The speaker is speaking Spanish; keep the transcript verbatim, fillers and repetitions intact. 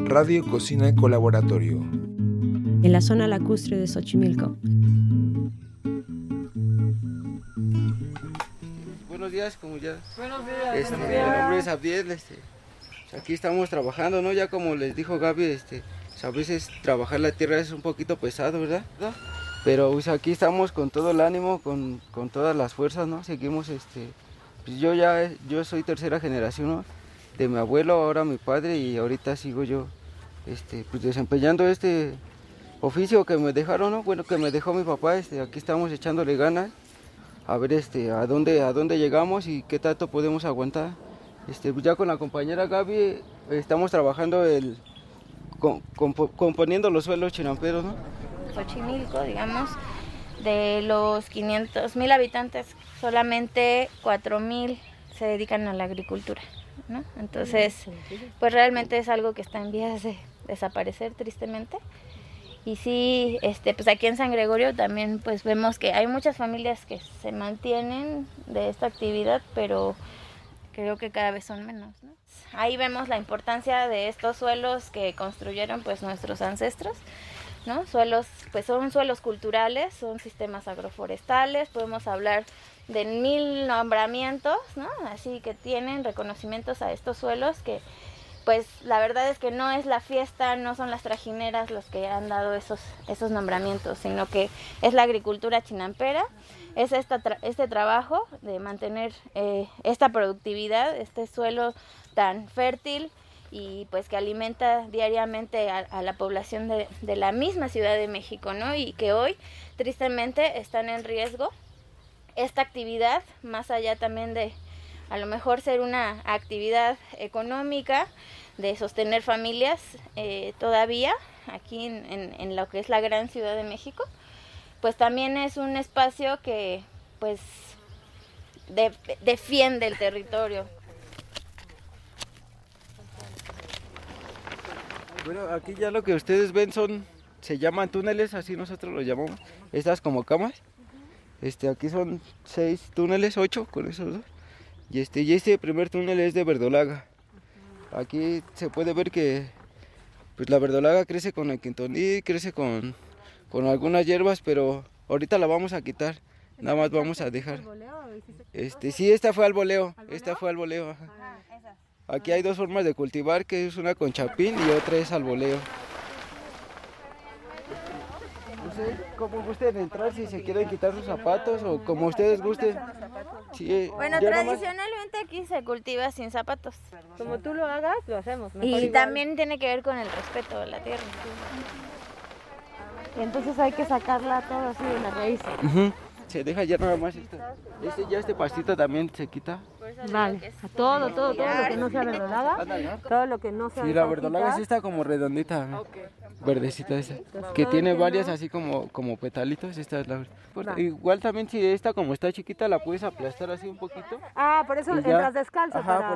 Radio Cocina Colaboratorio. En la zona lacustre de Xochimilco. Buenos días, como ya. Buenos días. Este, buenos mi días. nombre es Abdiel, este, aquí estamos trabajando, ¿no? Ya como les dijo Gaby, este, a veces trabajar la tierra es un poquito pesado, ¿verdad? Pero pues, aquí estamos con todo el ánimo, con, con todas las fuerzas, ¿no? Seguimos, este, pues yo ya, yo soy tercera generación, ¿no? De mi abuelo, ahora mi padre, y ahorita sigo yo, este, pues desempeñando este oficio que me dejaron, ¿no? Bueno, que me dejó mi papá, este, aquí estamos echándole ganas, a ver, este, a dónde, a dónde llegamos y qué tanto podemos aguantar. Este, pues ya con la compañera Gaby estamos trabajando el, con, compo, componiendo los suelos chinamperos, ¿no? Xochimilco, digamos, de los quinientos mil habitantes, solamente cuatro mil se dedican a la agricultura, ¿no? Entonces, pues realmente es algo que está en vías de desaparecer, tristemente. Y sí, este, pues aquí en San Gregorio también pues vemos que hay muchas familias que se mantienen de esta actividad, pero creo que cada vez son menos, ¿no? Ahí vemos la importancia de estos suelos que construyeron pues nuestros ancestros, ¿no? Suelos, pues son suelos culturales, son sistemas agroforestales, podemos hablar de mil nombramientos, ¿no? Así que tienen reconocimientos a estos suelos que, pues la verdad es que no es la fiesta, no son las trajineras los que han dado esos, esos nombramientos, sino que es la agricultura chinampera, es esta tra- este trabajo de mantener eh, esta productividad, este suelo tan fértil, y pues que alimenta diariamente a, a la población de, de la misma Ciudad de México, ¿no? Y que hoy tristemente están en riesgo esta actividad, más allá también de a lo mejor ser una actividad económica, de sostener familias eh, todavía aquí en, en, en lo que es la gran Ciudad de México, pues también es un espacio que pues de, defiende el territorio. Bueno, aquí ya lo que ustedes ven son, se llaman túneles, así nosotros los llamamos, estas como camas. Este, aquí son seis túneles, ocho con esos dos. Y este, y este primer túnel es de verdolaga. Aquí se puede ver que pues la verdolaga crece con el quintonil, crece con, con algunas hierbas, pero ahorita la vamos a quitar. Nada más vamos a dejar. Este, sí, esta fue al voleo, esta fue al voleo. Ajá. Aquí hay dos formas de cultivar, que es una con chapín y otra es al voleo. Como gusten entrar, si se quieren quitar sus zapatos o como ustedes gusten. Sí, bueno, tradicionalmente aquí se cultiva sin zapatos. Como tú lo hagas, lo hacemos. Y igual. También tiene que ver con el respeto de la tierra. Y entonces hay que sacarla todo así de la raíz. Uh-huh. Se deja ya nada más esto. Este, ya este pastito también se quita. Vale, todo, todo, todo lo que no sea verdolaga, todo lo que no sea Sí, la verdolaga es esta como redondita, verdecita esa, que tiene varias así como, como petalitos, esta es la verdad. Igual también si esta como está chiquita la puedes aplastar así un poquito. Ah, por eso y ya- entras descalzo. Ajá, para...